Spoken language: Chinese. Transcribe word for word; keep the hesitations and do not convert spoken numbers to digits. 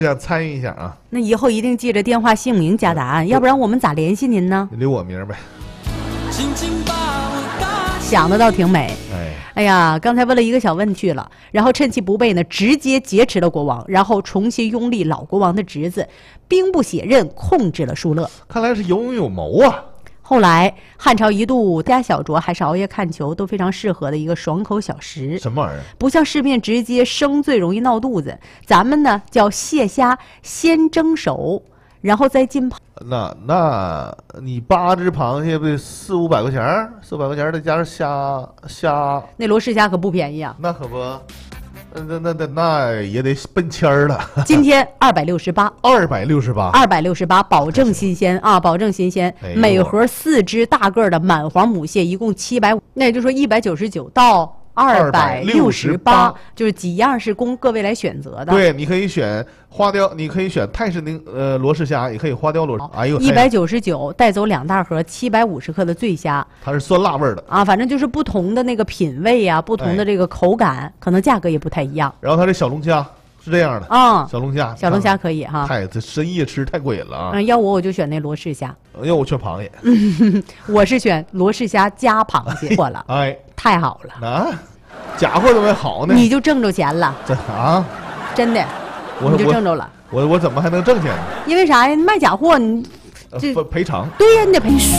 想参与一下啊。 那以后一定记着电话、姓名加答案，要不然我们咋联系您呢？ 留我名呗。 想的倒挺美。 哎， 哎呀，刚才问了一个小问题了，然后趁其不备呢，直接劫持了国王，然后重新拥立老国王的侄子，兵不血刃，控制了疏勒。 看来是有勇有谋啊。 后来汉朝一度加小酌还是熬夜看球都非常适合的一个爽口小食。 什么玩意儿？ 不像市面直接生最容易闹肚子，咱们呢叫蟹虾先蒸熟，然后再浸泡。 那那你八只螃蟹不得四五百块钱儿？四五百块钱儿再加上虾虾， 那罗氏虾可不便宜啊。 那可不，那那那那也得奔千儿了。 今天二百六十八， 二百六十八， 二百六十八，保证新鲜啊，保证新鲜。 哎呦每盒四只大个儿的满黄母蟹，一共七百五，那也就是说一百九十九到二百六十八，就是几样是供各位来选择的。 对，你可以选花雕，你可以选泰式宁呃罗氏虾，也可以花雕罗氏。哎呦， 一百九十九带走两大盒七百五十克的醉虾， 它是酸辣味儿的啊，反正就是不同的那个品味呀、啊，不同的这个口感，哎、可能价格也不太一样。 然后它这小龙虾是这样的啊、 嗯，小龙虾， 小龙虾可以哈。 太这深夜吃太过瘾了啊！ 嗯，要我我就选那罗氏虾， 要我选螃蟹， 嗯，我是选罗氏虾加螃蟹，错了， 哎， 太好了啊！假货怎么还好呢？ 你就挣着钱了， 这啊， 真的， 我你就挣着了。 我我怎么还能挣钱呢？ 因为啥呀？卖假货你这赔偿。 对呀，你得赔。